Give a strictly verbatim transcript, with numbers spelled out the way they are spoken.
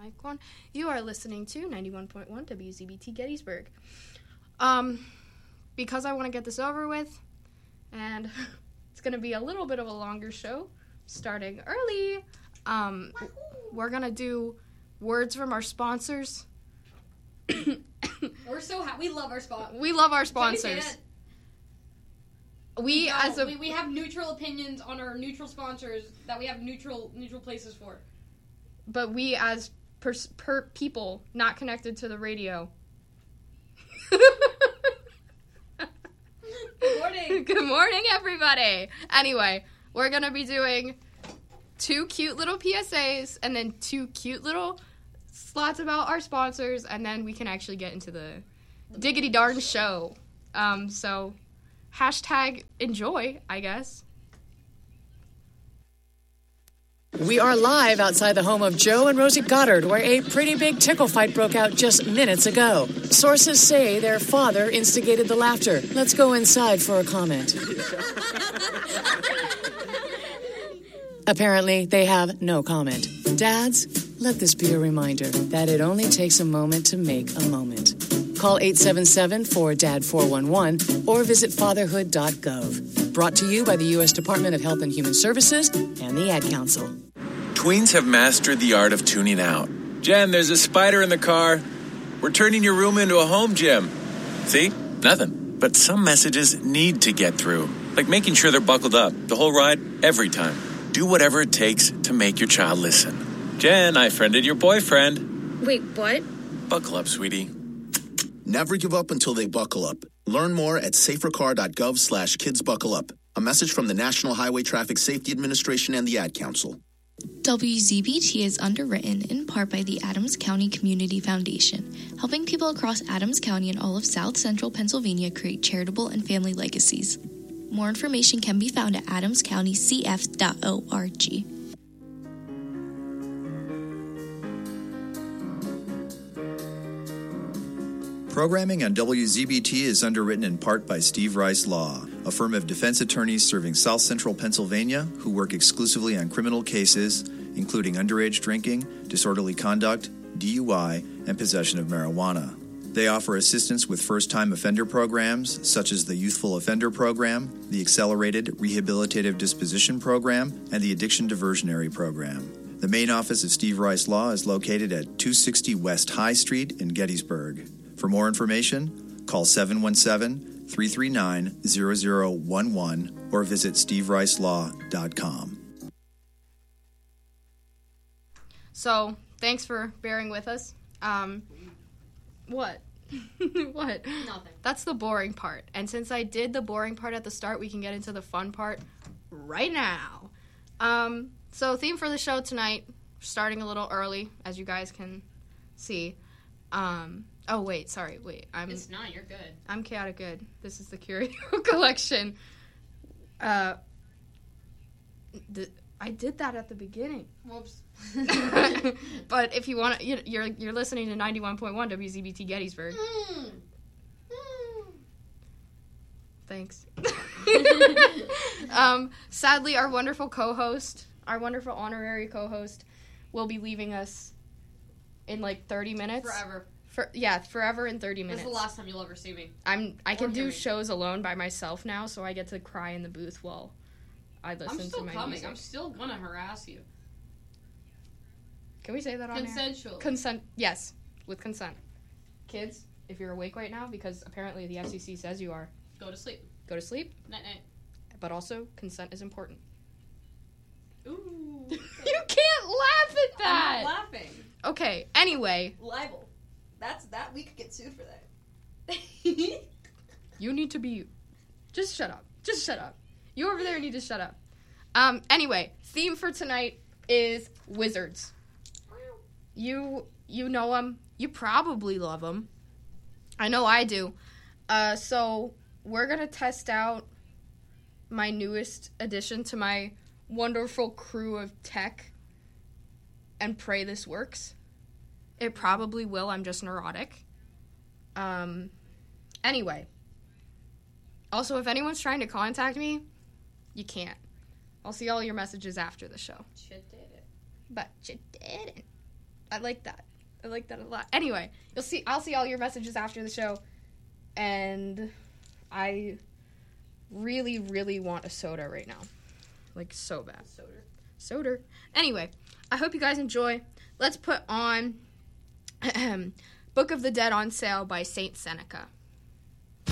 Mic one. You are listening to ninety-one point one W Z B T Gettysburg. Um, because I want to get this over with, and it's going to be a little bit of a longer show, starting early, um, we're going to do words from our sponsors. We're so happy. We love our sponsors. We love our sponsors. We, no, as a... We, we have neutral opinions on our neutral sponsors that we have neutral neutral places for. But we, as per, per people not connected to the radio... Good morning. Good morning, everybody. Anyway, we're going to be doing two cute little P S As and then two cute little slots about our sponsors, and then we can actually get into the diggity darn show. Um, so, hashtag enjoy, I guess. We are live outside the home of Joe and Rosie Goddard, where a pretty big tickle fight broke out just minutes ago. Sources say their father instigated the laughter. Let's go inside for a comment. Apparently, they have no comment. Dads, let this be a reminder that it only takes a moment to make a moment. Call eight seven seven, four D A D, four one one or visit fatherhood dot gov. Brought to you by the U S Department of Health and Human Services and the Ad Council. Tweens have mastered the art of tuning out. Jen, there's a spider in the car. We're turning your room into a home gym. See? Nothing. But some messages need to get through. Like making sure they're buckled up the whole ride, every time. Do whatever it takes to make your child listen. Jen, I friended your boyfriend. Wait, what? Buckle up, sweetie. Never give up until they buckle up. Learn more at safercar dot gov slash kids buckle up. A message from the National Highway Traffic Safety Administration and the Ad Council. W Z B T is underwritten in part by the Adams County Community Foundation, helping people across Adams County and all of South Central Pennsylvania create charitable and family legacies. More information can be found at adams county c f dot org. Programming on W Z B T is underwritten in part by Steve Rice Law, a firm of defense attorneys serving South Central Pennsylvania who work exclusively on criminal cases, including underage drinking, disorderly conduct, D U I, and possession of marijuana. They offer assistance with first-time offender programs, such as the Youthful Offender Program, the Accelerated Rehabilitative Disposition Program, and the Addiction Diversionary Program. The main office of Steve Rice Law is located at two sixty West High Street in Gettysburg. For more information, call seven one seven, three three nine, zero zero one one or visit steve rice law dot com. So, thanks for bearing with us. Um, what? What? Nothing. That's the boring part. And since I did the boring part at the start, we can get into the fun part right now. Um, so, theme for the show tonight, starting a little early, as you guys can see. Um... Oh, wait, sorry, wait. I'm. It's not, you're good. I'm chaotic good. This is the Curio collection. Uh, the, I did that at the beginning. Whoops. But if you want to, you're you're listening to ninety-one point one W Z B T Gettysburg. Mm. Mm. Thanks. um, sadly, our wonderful co-host, our wonderful honorary co-host, will be leaving us in like thirty minutes. Forever. For, yeah, forever in thirty minutes. This is the last time you'll ever see me. I'm. I can do me. shows alone by myself now, so I get to cry in the booth while I listen I'm still to my coming. music. I'm still gonna harass you. Can we say that on Consensual. Consent. Yes, with consent. Kids, if you're awake right now, because apparently the F C C says you are, Go to sleep. go to sleep. Night night. But also, consent is important. Ooh. You can't laugh at that. I'm not laughing. Okay. Anyway, Libel. That's that. We could get sued for that. you need to be. Just shut up. Just shut up. You over there need to shut up. Um. Anyway, theme for tonight is wizards. You you know them. You probably love them. I know I do. Uh. So we're gonna test out my newest addition to my wonderful crew of tech and pray this works. It probably will. I'm just neurotic. Um, anyway. Also, if anyone's trying to contact me, you can't. I'll see all your messages after the show. Shit did it. But you didn't. I like that. I like that a lot. Anyway, you'll see. I'll see all your messages after the show, and I really, really want a soda right now, like so bad. Soda. Soda. Anyway, I hope you guys enjoy. Let's put on Book of the Dead on Sale by Saint Seneca.